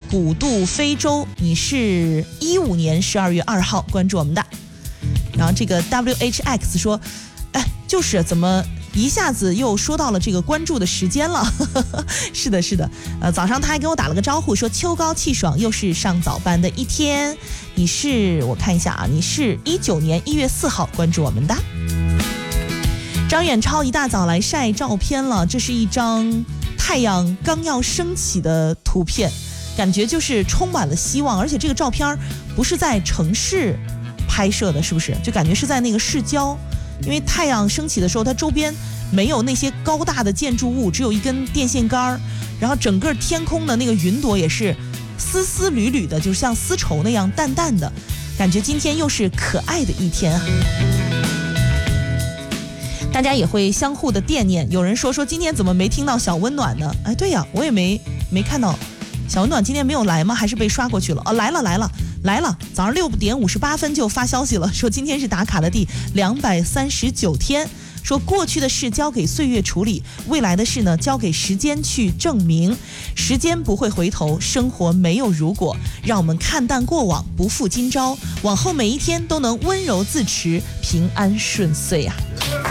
古渡非洲，你是15年12月2号关注我们的。然后这个 WHX 说，哎，就是怎么一下子又说到了这个关注的时间了。是的，早上他还跟我打了个招呼，说秋高气爽，又是上早班的一天。你是，我看一下啊，你是19年1月4号关注我们的。张远超一大早来晒照片了，这是一张太阳刚要升起的图片，感觉就是充满了希望，而且这个照片不是在城市拍摄的，是不是？就感觉是在那个市郊，因为太阳升起的时候，它周边没有那些高大的建筑物，只有一根电线杆，然后整个天空的那个云朵也是丝丝缕缕的，就像丝绸那样淡淡的，感觉今天又是可爱的一天啊。大家也会相互的惦念，有人说今天怎么没听到小温暖呢？哎，对呀，我也没看到小温暖今天没有来吗？还是被刷过去了？哦，来了，早上6点58分就发消息了，说今天是打卡的第239天，说过去的事交给岁月处理，未来的事呢交给时间去证明，时间不会回头，生活没有如果，让我们看淡过往，不负今朝，往后每一天都能温柔自持，平安顺遂啊。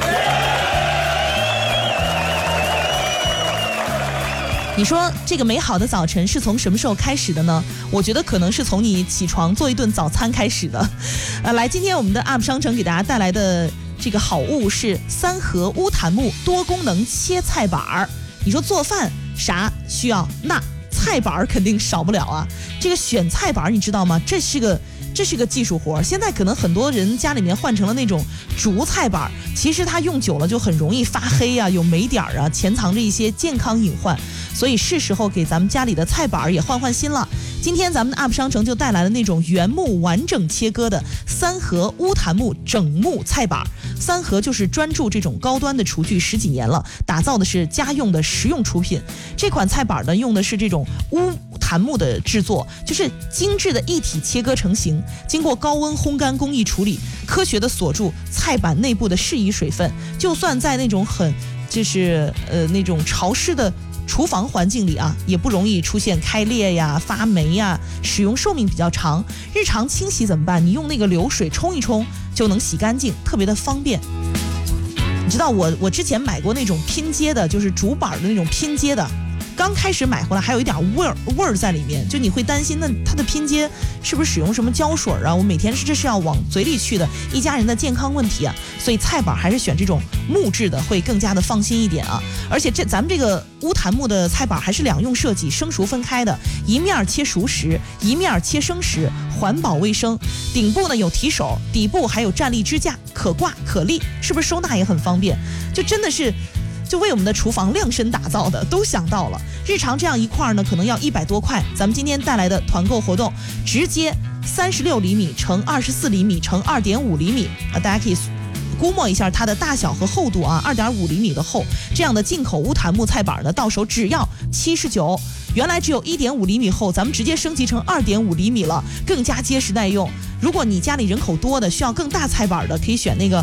你说这个美好的早晨是从什么时候开始的呢？我觉得可能是从你起床做一顿早餐开始的。来，今天我们的 UP 商城给大家带来的这个好物是三合乌檀木多功能切菜板。你说做饭啥需要？那菜板肯定少不了啊。这个选菜板你知道吗？这是个技术活，现在可能很多人家里面换成了那种竹菜板，其实它用久了就很容易发黑啊，有霉点啊，潜藏着一些健康隐患，所以是时候给咱们家里的菜板也换新了。今天咱们的 UP 商城就带来了那种原木完整切割的三合乌檀木整木菜板。三合就是专注这种高端的厨具10几年了，打造的是家用的实用出品。这款菜板呢，用的是这种乌檀木的制作，就是精致的一体切割成型，经过高温烘干工艺处理，科学的锁住菜板内部的适宜水分，就算在那种那种潮湿的厨房环境里啊，也不容易出现开裂呀、发霉呀，使用寿命比较长。日常清洗怎么办？你用那个流水冲一冲就能洗干净，特别的方便。你知道我之前买过那种拼接的，就是竹板的那种拼接的，刚开始买回来还有一点味儿在里面，就你会担心那它的拼接是不是使用什么胶水啊？我每天这是要往嘴里去的，一家人的健康问题啊，所以菜板还是选这种木质的会更加的放心一点啊。而且咱们这个乌檀木的菜板还是两用设计，生熟分开的，一面切熟食，一面切生食，环保卫生。顶部呢有提手，底部还有站立支架，可挂可立，是不是收纳也很方便？就真的是就为我们的厨房量身打造的，都想到了。日常这样一块呢，可能要100多块。咱们今天带来的团购活动，直接36厘米乘24厘米乘2.5厘米大家可以估摸一下它的大小和厚度啊，2.5厘米的厚。这样的进口乌檀木菜板呢，到手只要79。原来只有1.5厘米厚，咱们直接升级成2.5厘米了，更加结实耐用。如果你家里人口多的，需要更大菜板的，可以选那个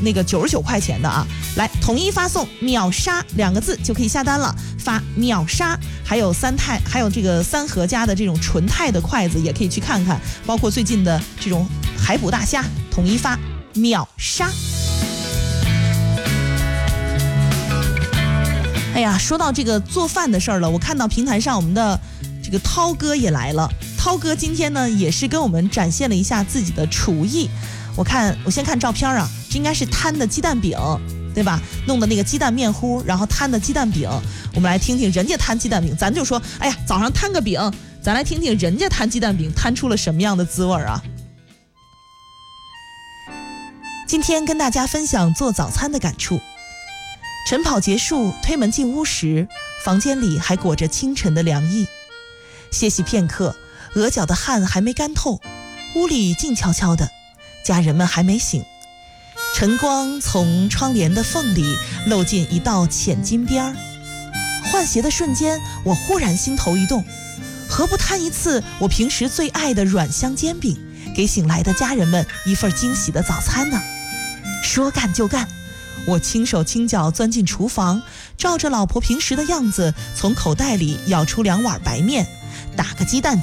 99块钱的啊。来，统一发送秒杀2个字就可以下单了，发秒杀。还有还有这个三合家的这种纯钛的筷子也可以去看看，包括最近的这种海捕大虾，统一发秒杀。哎呀，说到这个做饭的事儿了，我看到平台上我们的这个涛哥也来了。涛哥今天呢也是跟我们展现了一下自己的厨艺。我先看照片啊，这应该是摊的鸡蛋饼，对吧？弄的那个鸡蛋面糊，然后摊的鸡蛋饼。我们来听听人家摊鸡蛋饼，咱就说，哎呀，早上摊个饼，咱来听听人家摊鸡蛋饼摊出了什么样的滋味啊。今天跟大家分享做早餐的感触。晨跑结束，推门进屋时，房间里还裹着清晨的凉意。歇息片刻，额角的汗还没干透，屋里静悄悄的，家人们还没醒。晨光从窗帘的缝里漏进一道浅金边儿，换鞋的瞬间，我忽然心头一动，何不摊一次我平时最爱的软香煎饼，给醒来的家人们一份惊喜的早餐呢？说干就干，我轻手轻脚钻进厨房，照着老婆平时的样子，从口袋里舀出2碗白面，打个鸡蛋